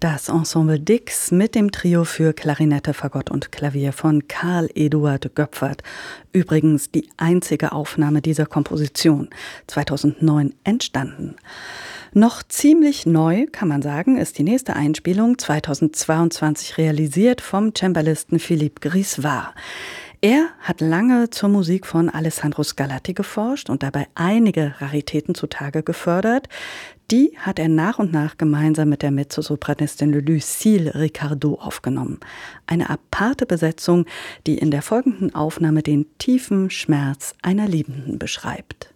Das Ensemble Dix mit dem Trio für Klarinette, Fagott und Klavier von Karl Eduard Göpfert. Übrigens die einzige Aufnahme dieser Komposition, 2009 entstanden. Noch ziemlich neu, kann man sagen, ist die nächste Einspielung 2022 realisiert vom Cembalisten Philippe Grisvar. Er hat lange zur Musik von Alessandro Scarlatti geforscht und dabei einige Raritäten zutage gefördert. Die hat er nach und nach gemeinsam mit der Mezzosopranistin Lucille Riccardo aufgenommen. Eine aparte Besetzung, die in der folgenden Aufnahme den tiefen Schmerz einer Liebenden beschreibt.